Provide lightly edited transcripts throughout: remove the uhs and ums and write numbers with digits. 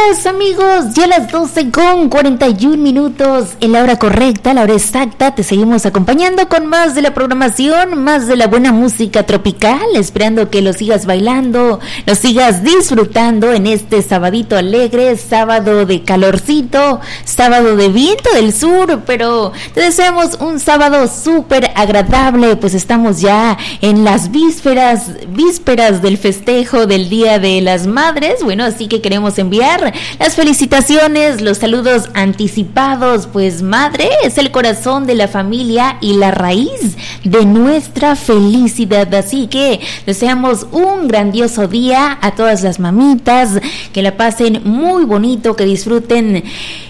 días, amigos. Ya las 12:41 en la hora correcta, la hora exacta. Te seguimos acompañando con más de la programación, más de la buena música tropical, esperando que lo sigas bailando, lo sigas disfrutando en este sabadito alegre, sábado de calorcito, sábado de viento del sur, pero te deseamos un sábado súper agradable, pues estamos ya en las vísperas del festejo del Día de las Madres. Bueno, así que queremos enviar las felicitaciones, los saludos anticipados, pues madre es el corazón de la familia y la raíz de nuestra felicidad, así que deseamos un grandioso día a todas las mamitas, que la pasen muy bonito, que disfruten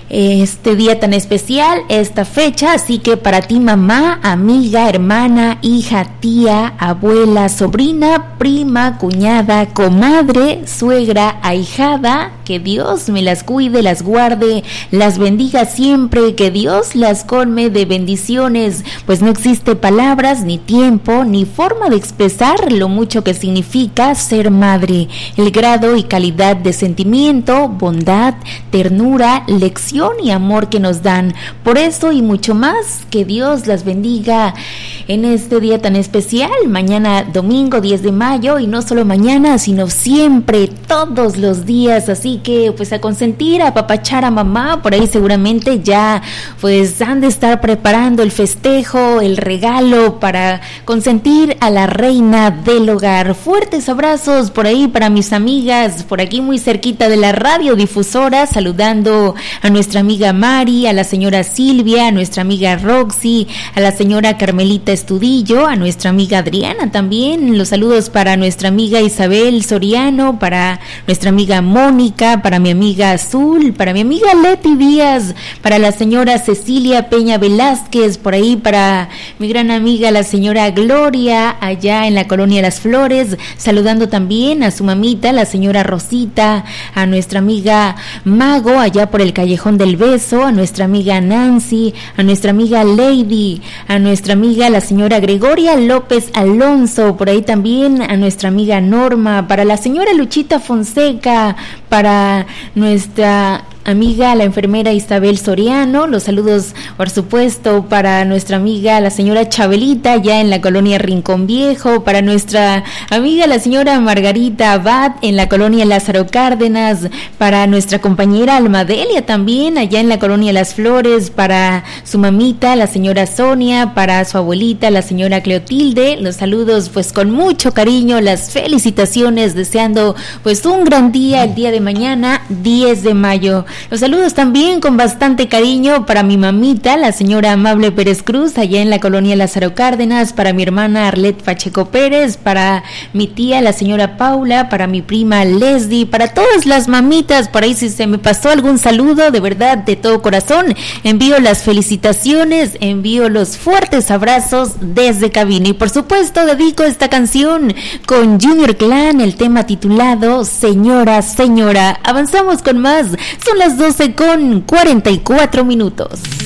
este día tan especial, esta fecha. Así que para ti, mamá, amiga, hermana, hija, tía, abuela, sobrina, prima, cuñada, comadre, suegra, ahijada, que Dios me las cuide, las guarde, las bendiga siempre, que Dios las colme de bendiciones, pues no existe palabras, ni tiempo, ni forma de expresar lo mucho que significa ser madre, el grado y calidad de sentimiento, bondad, ternura, lección y amor que nos dan. Por eso y mucho más, que Dios las bendiga en este día tan especial, mañana domingo 10 de mayo, y no solo mañana, sino siempre, todos los días. Así que pues a consentir, a apapachar a mamá. Por ahí seguramente ya pues han de estar preparando el festejo, el regalo para consentir a la reina del hogar. Fuertes abrazos por ahí para mis amigas, por aquí muy cerquita de la radiodifusora, saludando a nuestra amiga Mari, a la señora Silvia, a nuestra amiga Roxy, a la señora Carmelita Estudillo, a nuestra amiga Adriana también. Los saludos para nuestra amiga Isabel Soriano, para nuestra amiga Mónica, para mi amiga Azul, para mi amiga Leti Díaz, para la señora Cecilia Peña Velázquez, por ahí para mi gran amiga la señora Gloria, allá en la colonia Las Flores, saludando también a su mamita, la señora Rosita, a nuestra amiga Mago, allá por el Callejón del Beso, a nuestra amiga Nancy, a nuestra amiga Lady, a nuestra amiga la señora Gregoria López Alonso, por ahí también a nuestra amiga Norma, para la señora Luchita Fonseca, para nuestra amiga la enfermera Isabel Soriano. Los saludos por supuesto para nuestra amiga la señora Chabelita, ya en la colonia Rincón Viejo, para nuestra amiga la señora Margarita Abad en la colonia Lázaro Cárdenas, para nuestra compañera Almadelia también allá en la colonia Las Flores, para su mamita la señora Sonia, para su abuelita la señora Cleotilde. Los saludos pues con mucho cariño, las felicitaciones, deseando pues un gran día el día de mañana 10 de mayo. Los saludos también con bastante cariño para mi mamita, la señora Amable Pérez Cruz, allá en la colonia Lázaro Cárdenas, para mi hermana Arlet Pacheco Pérez, para mi tía, la señora Paula, para mi prima Leslie, para todas las mamitas. Por ahí si se me pasó algún saludo, de verdad, de todo corazón, envío las felicitaciones, envío los fuertes abrazos desde cabina. Y por supuesto dedico esta canción con Junior Clan, el tema titulado Señora, Señora. Avanzamos con más, son las 12:44.